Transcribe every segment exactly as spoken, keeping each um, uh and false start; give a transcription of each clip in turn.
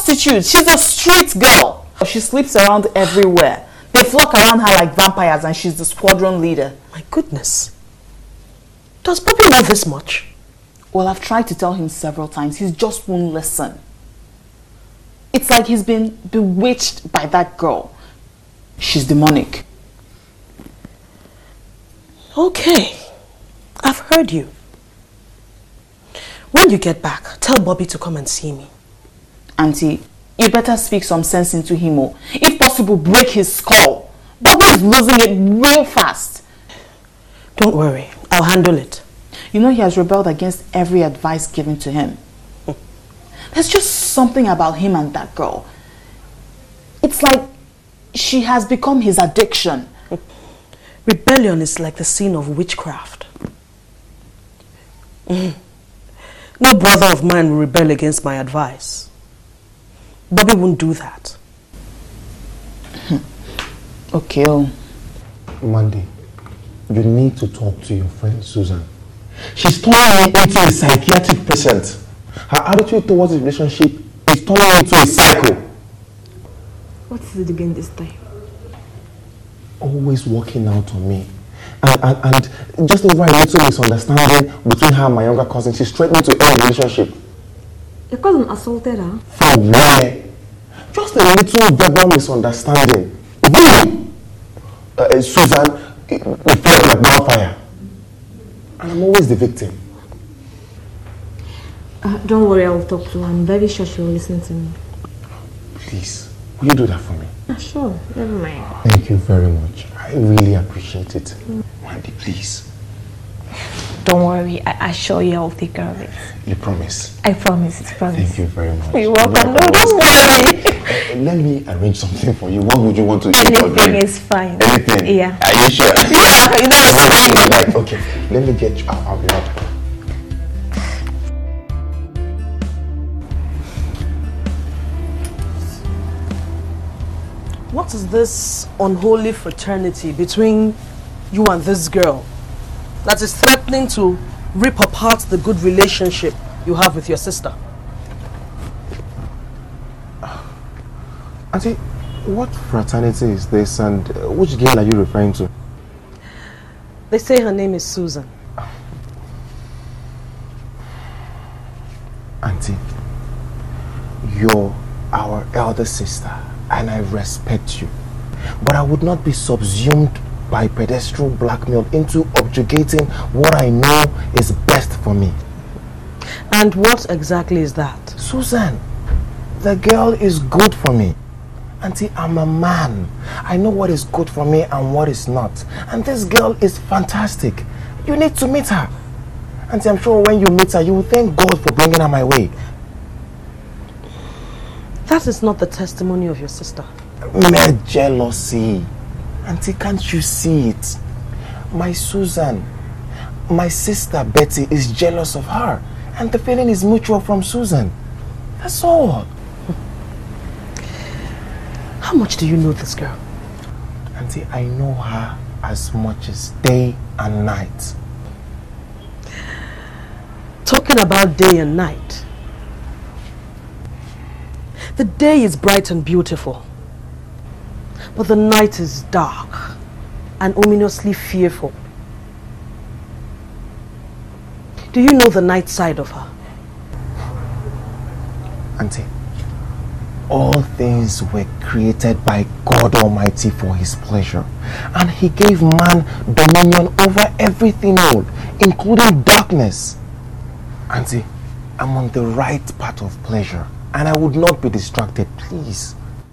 prostitute. She's a street girl. She sleeps around everywhere. They flock around her like vampires and she's the squadron leader. My goodness. Does Bobby know this much? Well, I've tried to tell him several times. He just won't listen. It's like he's been bewitched by that girl. She's demonic. Okay. I've heard you. When you get back, tell Bobby to come and see me. Auntie, you better speak some sense into him. Oh. If possible, break his skull. Bobby is losing it real fast. Don't worry. I'll handle it. You know he has rebelled against every advice given to him. There's just something about him and that girl. It's like she has become his addiction. Rebellion is like the sin of witchcraft. Mm. No brother of mine will rebel against my advice. Bobby won't do that. Okay. Oh. Mandy, you need to talk to your friend Susan. She's turning me into a psychiatric patient. Her attitude towards the relationship is turning me into a psycho. What is it again this time? Always working out on me. And, and, and just over a little misunderstanding between her and my younger cousin, she's threatening to end the relationship. Your cousin assaulted her? From where? Just a little verbal misunderstanding. Boom! Uh, Susan, it felt like wildfire. And I'm always the victim. Uh, don't worry, I will talk to her. I'm very sure she will listen to me. Please, will you do that for me? Uh, sure, never mind. Thank you very much. I really appreciate it. Mm. Mandy, please. Don't worry, I assure you I will take care of it. You promise? I promise, it's promise. Thank you very much. You're welcome. No, don't worry. uh, let me arrange something for you. What would you want to eat or drink? Anything is fine. Anything? Yeah. Are you sure? Yeah, you know it's fine. Like, okay, let me get you. I'll, I'll be right back. What is this unholy fraternity between you and this girl that is threatening to rip apart the good relationship you have with your sister? Auntie, what fraternity is this and which girl are you referring to? They say her name is Susan. Auntie, you're our elder sister and I respect you. But I would not be subsumed by pedestral blackmail into objurgating what I know is best for me. And what exactly is that? Susan, the girl is good for me. Auntie, I'm a man. I know what is good for me and what is not. And this girl is fantastic. You need to meet her. Auntie, I'm sure when you meet her, you will thank God for bringing her my way. That is not the testimony of your sister. Mere jealousy. Auntie, can't you see it? My Susan, my sister Betty is jealous of her. And the feeling is mutual from Susan. That's all. How much do you know this girl? Auntie, I know her as much as day and night. Talking about day and night. The day is bright and beautiful, but the night is dark and ominously fearful. Do you know the night side of her? Auntie, all things were created by God Almighty for His pleasure, and He gave man dominion over everything old, including darkness. Auntie, I'm on the right path of pleasure, and I would not be distracted, please.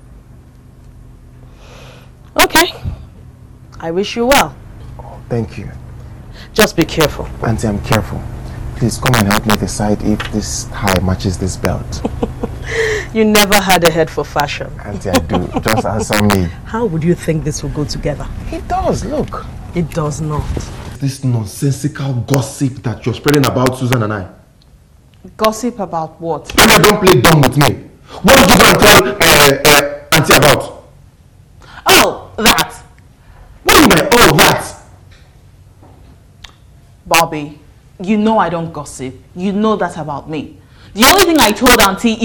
Okay. I wish you well. Oh, thank you. Just be careful. Auntie, I'm careful. Please come and help me decide if this tie matches this belt. You never had a head for fashion. Auntie, I do. Just answer me. How would you think this will go together? It does, look. It does not. This nonsensical gossip that you're spreading about Susan and I. Gossip about what? And don't play dumb with me. What did you go and tell uh, uh, Auntie about? Oh, that. What do you mean, oh, that? Bobby, you know I don't gossip. You know that about me. The only thing I told Auntie